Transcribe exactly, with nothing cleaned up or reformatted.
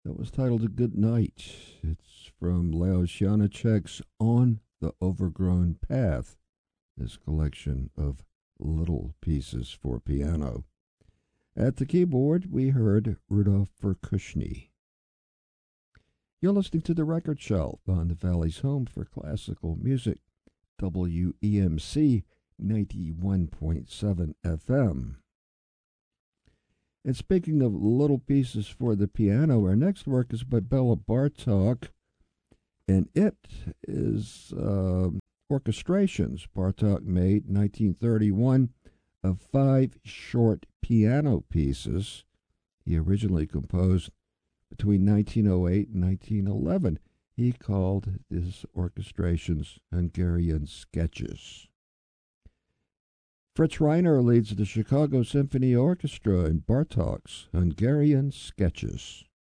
That was titled Good Night. It's from Leos Janáček's On the Overgrown Path, this collection of little pieces for piano. At the keyboard, we heard Rudolf Verkushny. You're listening to The Record Shelf on the Valley's home for classical music, W E M C ninety-one point seven F M. And speaking of little pieces for the piano, our next work is by Bela Bartok, and it is uh, orchestrations Bartok made in nineteen thirty-one of five short piano pieces he originally composed between nineteen oh eight and nineteen eleven. He called his orchestrations Hungarian sketches. Fritz Reiner leads the Chicago Symphony Orchestra in Bartok's Hungarian Sketches.